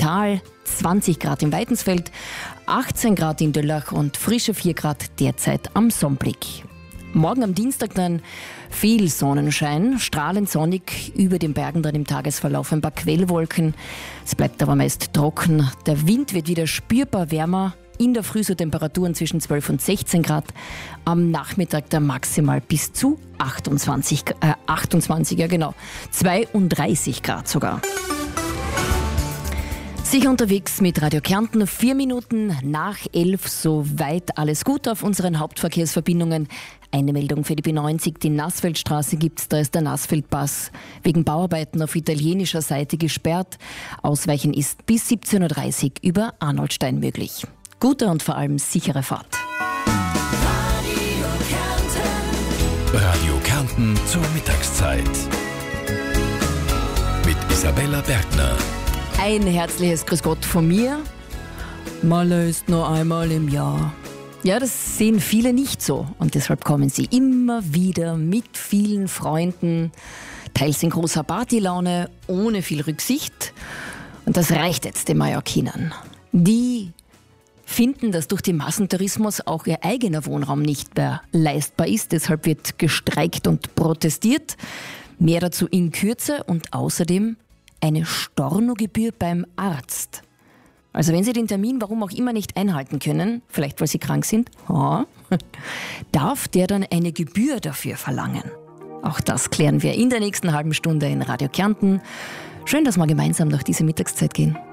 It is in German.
Tal, 20 Grad im Weidensfeld, 18 Grad in Döllach und frische 4 Grad derzeit am Sonnblick. Morgen am Dienstag dann viel Sonnenschein, strahlend sonnig, über den Bergen dann im Tagesverlauf ein paar Quellwolken. Es bleibt aber meist trocken. Der Wind wird wieder spürbar wärmer. In der Früh so Temperaturen zwischen 12 und 16 Grad. Am Nachmittag dann maximal bis zu 28, 32 Grad sogar. Sicher unterwegs mit Radio Kärnten, 4 Minuten nach 11, soweit alles gut auf unseren Hauptverkehrsverbindungen. Eine Meldung für die B90, die Nassfeldstraße gibt's, da ist der Nassfeldpass wegen Bauarbeiten auf italienischer Seite gesperrt. Ausweichen ist bis 17.30 Uhr über Arnoldstein möglich. Gute und vor allem sichere Fahrt. Radio Kärnten zur Mittagszeit. Mit Isabella Bergner. Ein herzliches Grüß Gott von mir. Malle ist nur einmal im Jahr. Ja, das sehen viele nicht so und deshalb kommen sie immer wieder mit vielen Freunden, teils in großer Partylaune, ohne viel Rücksicht. Und das reicht jetzt den Mallorquinern. Die finden, dass durch den Massentourismus auch ihr eigener Wohnraum nicht mehr leistbar ist. Deshalb wird gestreikt und protestiert. Mehr dazu in Kürze und außerdem eine Stornogebühr beim Arzt. Also wenn Sie den Termin, warum auch immer, nicht einhalten können, vielleicht weil Sie krank sind, darf der dann eine Gebühr dafür verlangen. Auch das klären wir in der nächsten halben Stunde in Radio Kärnten. Schön, dass wir gemeinsam durch diese Mittagszeit gehen.